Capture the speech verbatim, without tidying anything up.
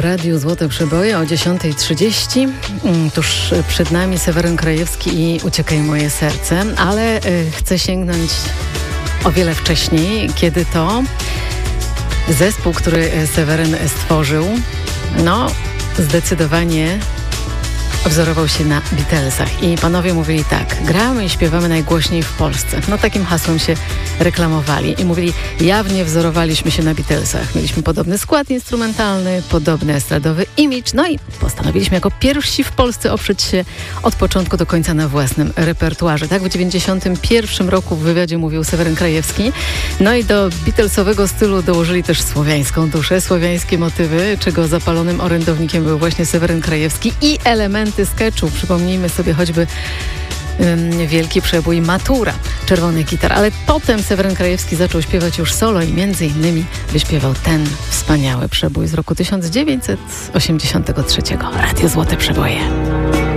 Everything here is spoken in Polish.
Radiu Złote Przeboje o dziesiąta trzydzieści. Tuż przed nami Seweryn Krajewski i Uciekaj moje serce, ale y, chcę sięgnąć o wiele wcześniej, kiedy to zespół, który Seweryn stworzył, no zdecydowanie wzorował się na Beatlesach. I panowie mówili tak: gramy i śpiewamy najgłośniej w Polsce. No takim hasłem się reklamowali i mówili, jawnie wzorowaliśmy się na Beatlesach. Mieliśmy podobny skład instrumentalny, podobny estradowy imidż, no i postanowiliśmy jako pierwsi w Polsce oprzeć się od początku do końca na własnym repertuarze. Tak w dziewięćdziesiątym pierwszym roku w wywiadzie mówił Seweryn Krajewski. No i do Beatlesowego stylu dołożyli też słowiańską duszę, słowiańskie motywy, czego zapalonym orędownikiem był właśnie Seweryn Krajewski i elementy sketchu. Przypomnijmy sobie choćby um, wielki przebój Matura, Czerwony gitar. Ale potem Seweryn Krajewski zaczął śpiewać już solo i między innymi wyśpiewał ten wspaniały przebój z roku tysiąc dziewięćset osiemdziesiątego trzeciego. Radio Złote Przeboje.